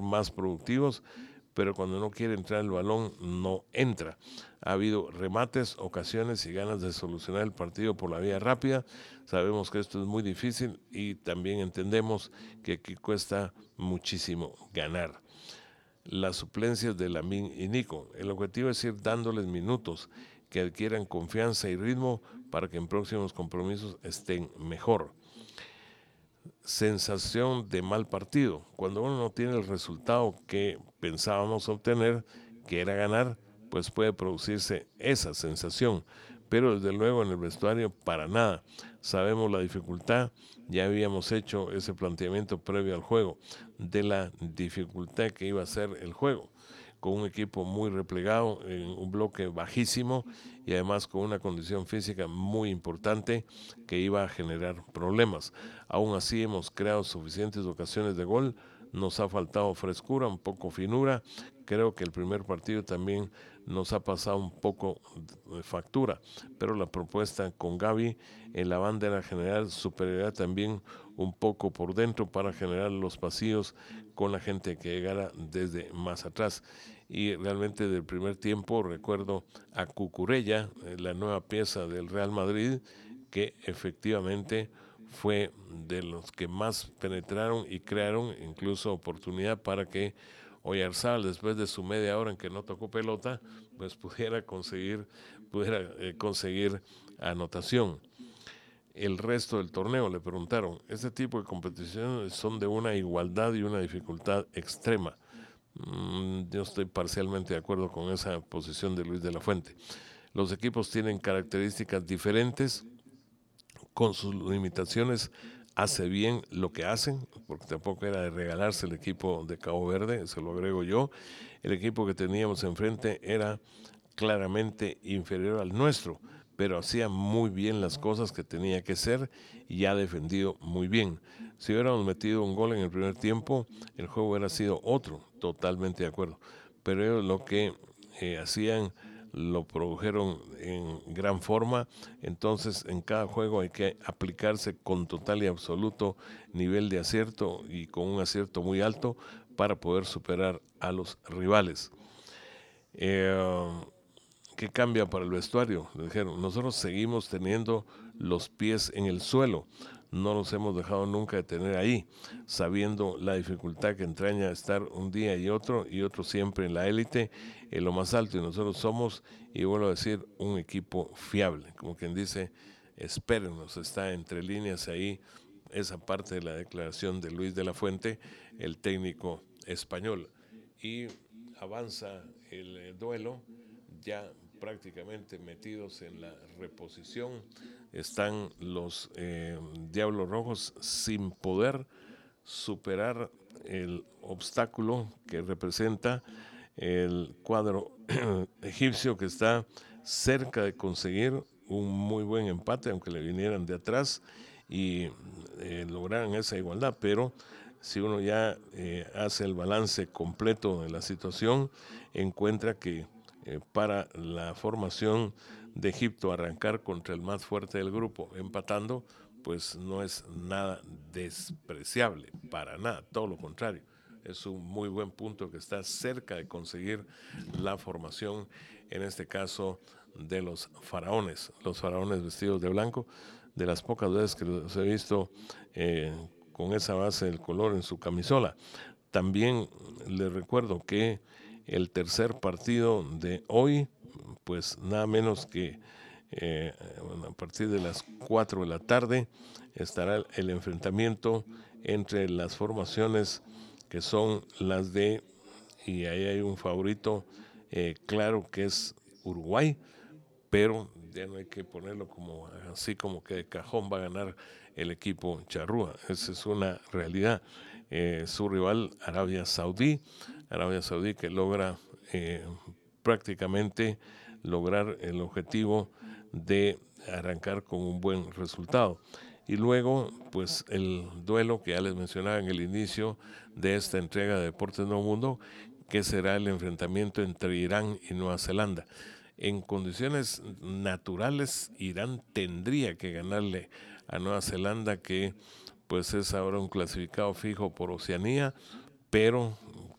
más productivos, pero cuando no quiere entrar el balón, no entra. Ha habido remates, ocasiones y ganas de solucionar el partido por la vía rápida. Sabemos que esto es muy difícil y también entendemos que aquí cuesta muchísimo ganar. Las suplencias de Lamine y Nico. El objetivo es ir dándoles minutos, que adquieran confianza y ritmo para que en próximos compromisos estén mejor. Sensación de mal partido. Cuando uno no tiene el resultado que pensábamos obtener, que era ganar, pues puede producirse esa sensación. Pero desde luego en el vestuario para nada. Sabemos la dificultad, ya habíamos hecho ese planteamiento previo al juego, de la dificultad que iba a ser el juego, con un equipo muy replegado, en un bloque bajísimo y además con una condición física muy importante que iba a generar problemas. Aún así hemos creado suficientes ocasiones de gol, nos ha faltado frescura, un poco finura. Creo que el primer partido también nos ha pasado un poco de factura, pero la propuesta con Gaby en la banda era generar superioridad también un poco por dentro para generar los pasillos con la gente que llegara desde más atrás. Y realmente del primer tiempo recuerdo a Cucurella, la nueva pieza del Real Madrid, que efectivamente fue de los que más penetraron y crearon incluso oportunidad para que Oyarzabal, después de su media hora en que no tocó pelota, pues pudiera conseguir anotación. El resto del torneo, le preguntaron, este tipo de competiciones son de una igualdad y una dificultad extrema. Yo estoy parcialmente de acuerdo con esa posición de Luis de la Fuente. Los equipos tienen características diferentes, con sus limitaciones hace bien lo que hacen, porque tampoco era de regalarse el equipo de Cabo Verde, se lo agrego yo. El equipo que teníamos enfrente era claramente inferior al nuestro, pero hacía muy bien las cosas que tenía que hacer y ha defendido muy bien. Si hubiéramos metido un gol en el primer tiempo, el juego hubiera sido otro, totalmente de acuerdo. Pero ellos lo que hacían lo produjeron en gran forma, entonces en cada juego hay que aplicarse con total y absoluto nivel de acierto y con un acierto muy alto para poder superar a los rivales. Eh, ¿Qué cambia para el vestuario? Le dijeron, nosotros seguimos teniendo los pies en el suelo, no los hemos dejado nunca de tener ahí, sabiendo la dificultad que entraña estar un día y otro siempre en la élite, en lo más alto, y nosotros somos, y vuelvo a decir, un equipo fiable, como quien dice, espérenos, está entre líneas ahí esa parte de la declaración de Luis de la Fuente, el técnico español, y avanza el duelo, ya prácticamente metidos en la reposición, están los Diablos Rojos sin poder superar el obstáculo que representa el cuadro egipcio, que está cerca de conseguir un muy buen empate, aunque le vinieran de atrás y lograran esa igualdad, pero si uno ya hace el balance completo de la situación, encuentra que para la formación de Egipto arrancar contra el más fuerte del grupo empatando, pues no es nada despreciable, para nada, todo lo contrario. Es un muy buen punto que está cerca de conseguir la formación, en este caso de los faraones vestidos de blanco, de las pocas veces que los he visto con esa base del color en su camisola. También les recuerdo que el tercer partido de hoy, pues nada menos que bueno, a partir de las 4 de la tarde estará el enfrentamiento entre las formaciones que son las de, y ahí hay un favorito claro que es Uruguay, pero ya no hay que ponerlo como así como que de cajón va a ganar el equipo charrúa. Esa es una realidad. Su rival Arabia Saudí que logra prácticamente lograr el objetivo de arrancar con un buen resultado. Y luego, pues el duelo que ya les mencionaba en el inicio de esta entrega de Deportes Nuevo Mundo, que será el enfrentamiento entre Irán y Nueva Zelanda. En condiciones naturales, Irán tendría que ganarle a Nueva Zelanda, que pues es ahora un clasificado fijo por Oceanía, pero